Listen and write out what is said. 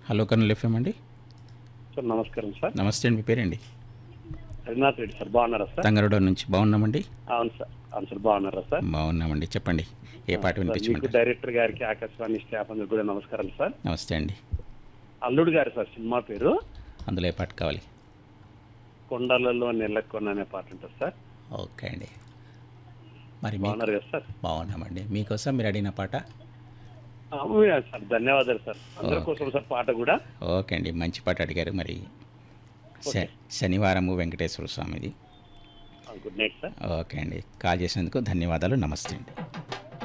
Hello Kurnool FM అండి. Sir నమస్కారం sir. నమస్తే అండి. మీ పేరండి? హరినాథ్ రెడ్డి సార్. బాగున్నారా సార్? తంగరూడ నుంచి. బాగున్నామండి. అవును సార్. అవును సార్. బాగున్నారా సార్? బాగున్నామండి. చెప్పండి, ఏ పాట సార్, మీకు వినిపించమంటారు? డైరెక్టర్ గారికి, ఆకాశవాణి స్టాఫ్ అందరికి కూడా నమస్కారం సార్. నమస్తే అండి. అల్లుడు గారు సార్ సినిమా పేరు అందులో ఏ పాట కావాలి? కొండలలో నెల్లకొన్న అనే పాట ఉంటుంది సార్. ఓకే అండి. మరి బాగున్నారు కదా సార్? బాగున్నామండి. మీకోసం మీరు అడిగిన పాట. సార్ ధన్యవాదాలు సార్. అందరి కోసం సార్ పాట కూడా. ఓకే అండి, మంచి పాట అడిగారు. మరి శనివారము వెంకటేశ్వర స్వామిది. Good night sir. ఓకే అండి, కాల్ చేసినందుకు ధన్యవాదాలు. నమస్తే అండి.